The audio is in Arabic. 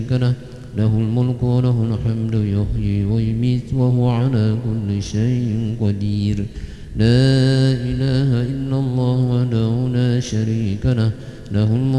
له له الملك وله الحمد يحيي ويميت وهو على كل شيء قدير لا إله إلا الله وحده لا شريك له له الملك